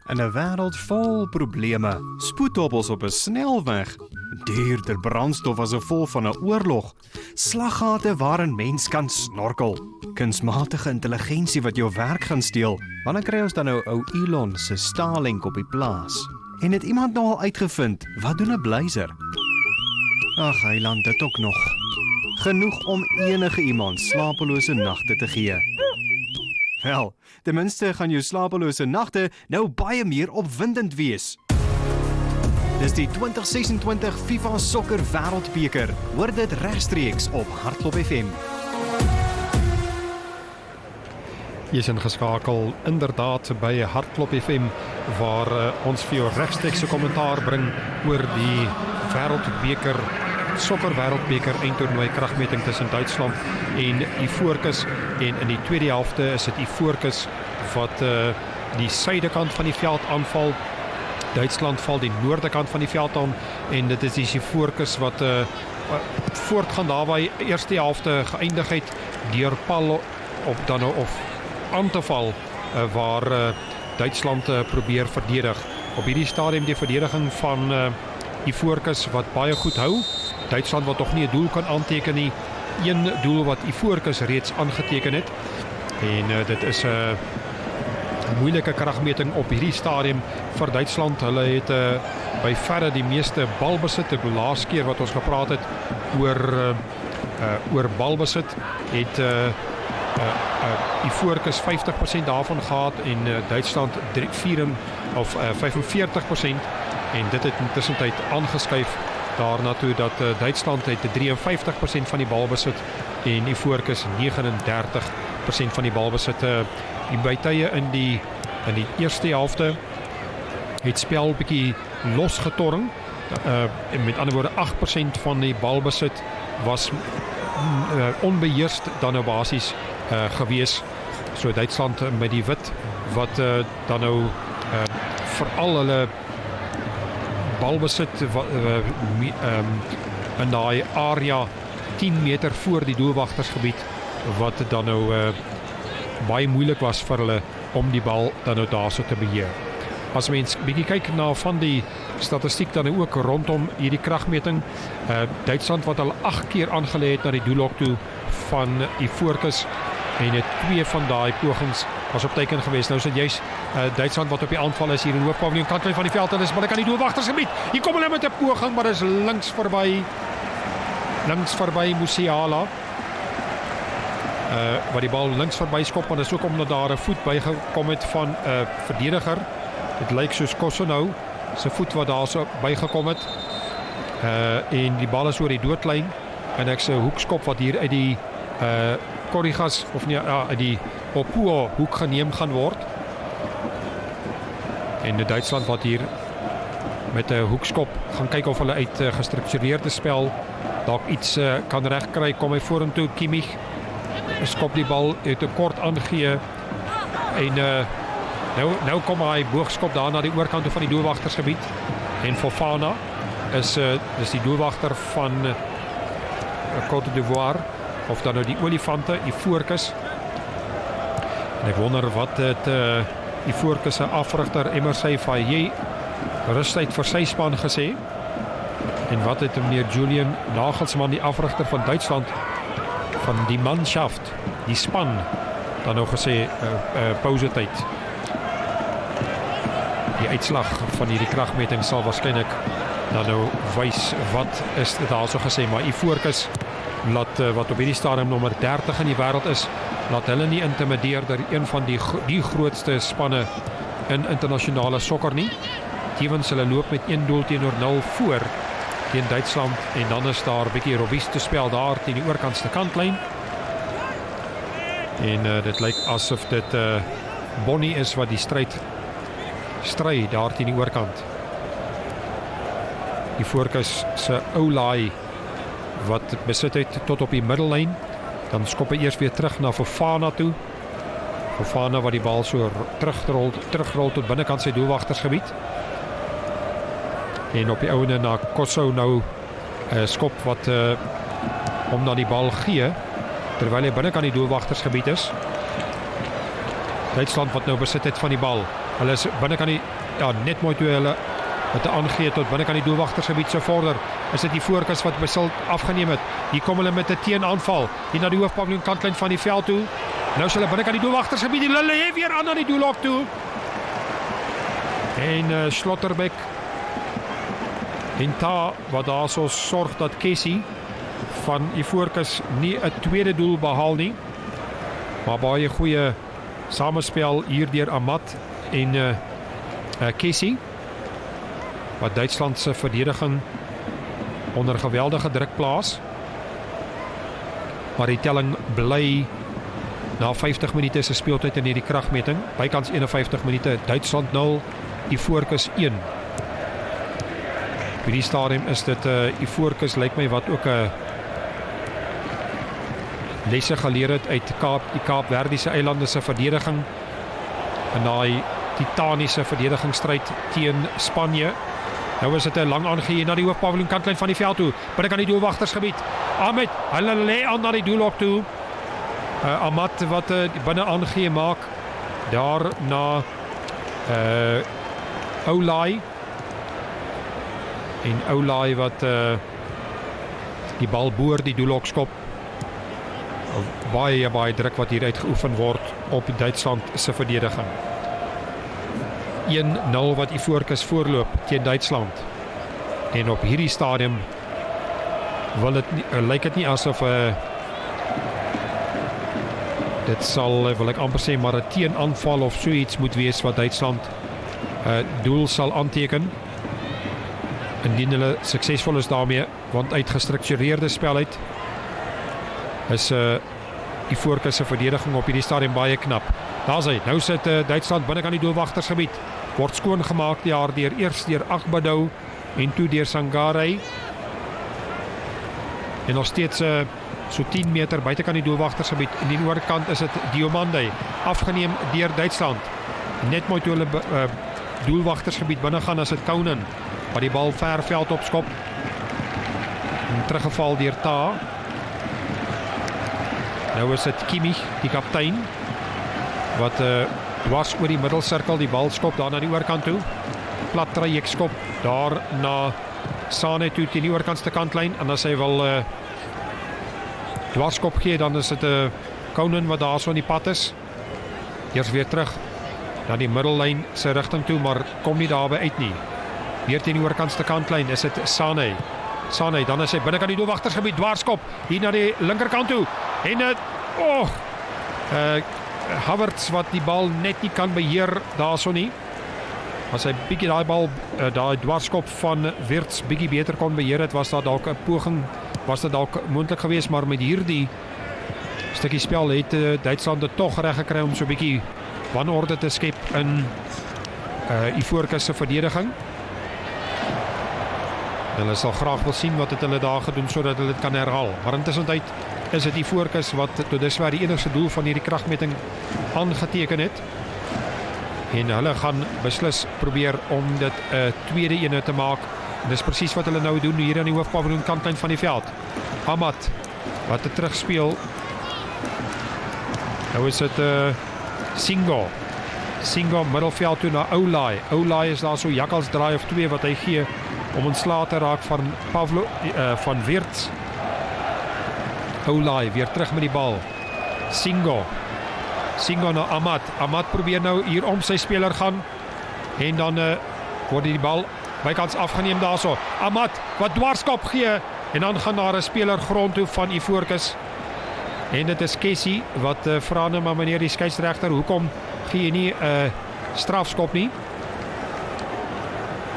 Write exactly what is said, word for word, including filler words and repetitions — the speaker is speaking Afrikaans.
In 'n wêreld vol probleme, spoedhobbels op 'n snelweg, duurder brandstof as 'n vol van 'n oorlog, slaggate waarin mens kan snorkel, kunsmatige intelligensie wat jou werk gaan steel. Wanneer kry ons dan nou ou Elon se Starlink op die plaas? En het iemand nou al uitgevind, wat doen 'n blazer? Ag, heiland, dit ook nog. Genoeg om enige iemand slapelose nagte te gee. Wel, ten minste gaan jou slapelose nagte nou baie meer opwindend wees. Dis die twintig sesentwintig FIFA Sokker Wêreldbeker. Hoor dit regstreeks op Hartklop F M. Jy is ingeskakel inderdaad by Hartklop F M waar uh, ons vir jou regstreekse kommentaar bring oor die Wêreldbeker Sokker Wêreldbeker eindtoernooi kragmeting tussen Duitsland en Ivoorkust, en in die tweede helfte is dit Ivoorkust wat uh, die suidekant van die veld aanval. Duitsland val die noordekant van die veld aan, en dit is die Ivoorkust wat uh, voortgaan daar waar die eerste helfte geëindig het deur pal op dan nou of aan te val uh, waar uh, Duitsland uh, probeer verdedig. Op hierdie stadium die verdediging van uh, Ivoorkust wat baie goed hou. Duitsland wat toch nie 'n doel kan aanteken nie. Een doel wat Ivoorkust reeds aangeteken het. En uh, dit is 'n uh, moeilike kragmeting op hierdie stadium vir Duitsland. Hulle het uh, by verre die meeste balbesit. Die laaste keer wat ons gepraat het oor uh, uh, oor balbesit het uh, uh, uh, Ivoorkust vyftig persent daarvan gehad en uh, Duitsland vier of uh, vyfenveertig persent, en dit het intussen tyd aangeskuif daarna toe dat uh, Duitsland het drieënvyftig persent van die balbesit en Ivoorkust negenendertig persent van die balbesit. Uh, die bytye in die in die eerste helfte het spel bietjie losgetorring. Uh, met ander woorde agt persent van die balbesit was uh, onbeheerst dan nou basies uh, gewees. So Duitsland met die wit wat uh, dan nou uh, veral hulle balbesit uh, um, in daai area tien meter voor die doelwagtersgebied wat dan nou uh, baie moeilik was vir hulle om die bal dan nou daarso te beheer. As mens bietjie kyk na van die statistiek dan ook rondom hierdie kragmeting, uh, Duitsland wat al agt keer aangelê het na die doelhok toe van Ivoorkust, en het twee van daai pogings was op teken geweest. Nou is dit juist uh, Duitsland wat op die aanval is hier in hoofpaviljoen kantlyn van die veld, en dis maar ek aan die doelwagtersgebied. Hier kom hulle met 'n poging, maar dis links verby links verby Musiala. Uh, wat die bal links verby skop, en dis ook omdat daar 'n voet bygekom het van 'n uh, verdediger. Dit lyk soos Kosonou se voet wat daar so bygekom het. Uh, en die bal is oor die doodlyn, en ek se hoekskop wat hier uit die uh, Korrigas of nie, uh, uit die Opua hoek geneem gaan word. En die Duitsland wat hier met 'n hoekskop gaan kyk of hulle uit uh, gestruktureerde spel dalk iets uh, kan regkry. Kom hy vorentoe, Kimmich skop die bal uit 'n kort aangee, en uh, nou, nou kom hy boogskop daar na die oorkant van die doelwagtersgebied, en Fofana is, uh, is die doelwagter van uh, Côte d'Ivoire, of dan nou die olifante, Ivoorkust. En ek wonder wat het uh, Ivoorkust se afrigter Emersy Faye rustyd vir sy span gesê, en wat het meneer Julian Nagelsmann, die afrigter van Duitsland, van die manschaft, die span, dan nou gesê, uh, uh, pausetyd. Die uitslag van hierdie kragmeting sal waarskynlik dan nou wys wat is dit daar so gesê, maar Ivoorkust laat, uh, wat op hierdie stadium nommer dertig in die wêreld is, laat hulle nie intimideer deur een van die, die grootste spanne in internasionale sokker nie. Tevens hulle loop met een doel teenoor nul voor teen Duitsland, en dan is daar 'n bietjie robuuste spel daar teen die oorkantste kantlyn. En uh, dit lyk asof dit uh, Bonnie is wat die stryd stry daar teen die oorkant. Die Ivoorkust se Oulai wat besit het tot op die middellyn, dan skop hy eers weer terug na Fofana toe. Fofana wat die bal so terugrol, terugrol tot binnekant sy doelwagtersgebied. En op die ouene na Kosonou nou uh, skop wat uh, om na die bal gee, terwyl hy binnekant die doelwagtersgebied is. Duitsland wat nou besit het van die bal. Hulle is binnekant die, ja, net mooi toe hulle wat aangee tot binnekant die doelwagtersgebied so vorder. Is dit die voorkus wat Besil afgeneem het. Hier kom hulle met 'n teenaanval. Hier na die hoofpaviljoen kantlyn van die veld toe. Nou is hulle binnekant die doelwagtersgebied. Hulle lê weer aan aan die doellok toe. En uh, Slotterbeck en Ta wat daar so sorg dat Kessie van die voorkus nie 'n tweede doel behaal nie. Maar baie goeie samespel hier deur Amat en uh, uh, Kessie wat Duitsland se verdediging onder geweldige druk plaas. Maar die telling bly na vyftig minute se speeltyd in hierdie kragmeting. Bykans een en vyftig minute, Duitsland nul, Ivoorkus een. By die stadium is dit uh, Ivoorkus lyk my wat ook 'n uh, lesse geleer het uit Kaap, die Kaapverdiese eilande se verdediging en daai titaniese verdedigingsstryd teen Spanje. Nou is dit 'n lang aangee na die hoofpaviljoen kantlyn van die veld toe. Binne kan die doelwagtersgebied. Ahmed, hulle lê aan na die doellok toe. Uh, Amat wat uh, binne aangee maak daar na uh, Oulai. En Oulai wat uh, die bal boor die doellok skop. Baie baie druk wat hier uitgeoefen word op Duitsland se verdediging. een nul wat Ivoorkus voorloop teen Duitsland. En op hierdie stadium wil dit nie, uh, lyk dit nie asof uh, dit sal, wil ek amper sê, maar 'n teenaanval of so iets moet wees wat Duitsland uh, doel sal aanteken. Indien hulle suksesvol is daarmee, want uit gestruktureerde spel uit is uh, Ivoorkus se verdediging op hierdie stadium baie knap. Daar's hy, nou sit uh, Duitsland binne aan die doelwagtersgebied. Word skoon gemaak daar deur eers deur Agbadou en toe deur Sangare. En nog steeds uh, so tien meter buitekant die doelwagtersgebied. In die oorkant is dit Diomande, afgeneem deur Duitsland. Net mooi toe hulle uh, doelwagtersgebied binne gaan as dit Kounen, wat die bal ver veld opskop. En teruggeval deur Ta. Nou is dit Kimmich, die kaptein, wat uh, dwars oor die middelsirkel die bal skop daar na die oorkant toe. Plat traject skop daar na Sane toe teen die oorkantste kantlyn, en as hy wil uh, dwarskop gee, dan is dit 'n uh, Kounen wat daar so in die pad is. Eers weer terug na die middellyn se rigting toe, maar kom nie daarby uit nie. Weer teen die oorkantste kantlyn is dit Sane. Sane, dan is hy binnekant die doelwagtersgebied, dwarskop hier na die linkerkant toe. En dit oh, uh, Havertz wat die bal net nie kan beheer daarso nie. As hy bietjie daai bal, uh, daai dwarskop van Wirtz bietjie beter kon beheer het, was daar dalk 'n poging, was dit dalk moontlik geweest, maar met hierdie stukkie spel het uh, Duitsland dit tog reg gekry om so bietjie wanorde te skep in uh, Ivoorkus se verdediging. Hulle sal graag wil sien wat het hulle daar gedoen sodat hulle dit kan herhaal. Maar intussen tyd is dit Ivoorkus wat tot dusver die enigste doel van hierdie kragmeting aangeteken het. En hulle gaan beslis probeer om dit 'n uh, tweede ene te maak. En dis presies wat hulle nou doen hier aan die hoofpaviljoen kantlyn van die veld. Amat wat het terugspeel. Nou is dit uh, Singo. Singo middelveld toe na Oulai. Oulai is daar so jakkals draai of twee wat hy gee om ontslae te raak van Pavlo uh, van Wirtz. Oulai weer terug met die bal. Singo. Singo na Amat. Amat probeer nou hier om sy speler gaan. En dan uh, word die bal bykans afgeneem daarso. Amat wat dwarskop gee. En dan gaan daar 'n speler grond toe van Ivoorkus. En dit is Kessie wat uh, vra nou maar meneer die skeieregter, hoekom gee jy nie 'n uh, strafskop nie?